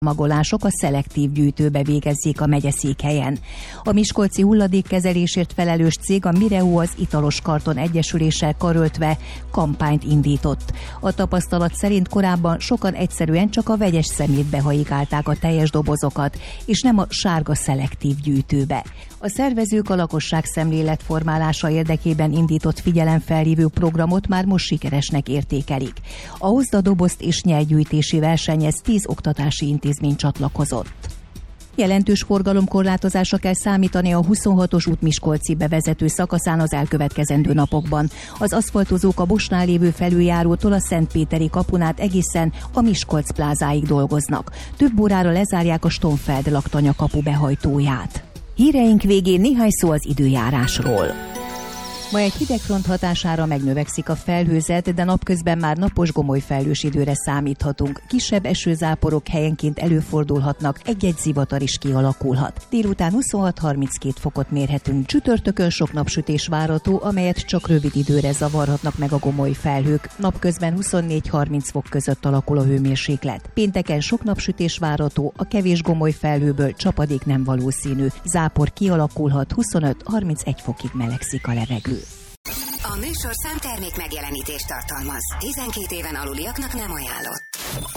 átmagolások a szelektív gyűjtőbe végezzék a megyeszékhelyen. A miskolci hulladékkezelésért felelős cég, a Mireu, az Italos Karton Egyesüléssel karöltve kampányt indított. A tapasztalat szerint korábban sokan egyszerűen csak a vegyes szemétbe hajigálták a teljes dobozokat, és nem a sárga szelektív gyűjtőbe. A szervezők a lakosság szemléletformálása érdekében indított figyelemfelhívő programot már most sikeresnek értékelik. A Hozd a dobozt és nyelgyűjtési versenyhez 10 oktatási intézmény csatlakozott. Jelentős forgalomkorlátozásra kell számítani a 26-os út Miskolci bevezető szakaszán az elkövetkezendő napokban. Az aszfaltozók a Bosnál lévő felüljárótól a Szentpéteri kapunát egészen a Miskolc plázáig dolgoznak. Több órára lezárják a Stonfeld laktanya kapu behajtóját. Híreink végén néhány szó az időjárásról. Ma egy hidegfront hatására megnövekszik a felhőzet, de napközben már napos gomolyfelhős időre számíthatunk. Kisebb esőzáporok helyenként előfordulhatnak, egy-egy zivatar is kialakulhat. Délután 26-32 fokot mérhetünk. Csütörtökön sok napsütés várható, amelyet csak rövid időre zavarhatnak meg a gomolyfelhők. Napközben 24-30 fok között alakul a hőmérséklet. Pénteken sok napsütés várható, a kevés gomolyfelhőből csapadék nem valószínű. Zápor kialakulhat, 25-31 fokig melegszik a levegő. A műsorszám termék megjelenítést tartalmaz. 12 éven aluliaknak nem ajánlott.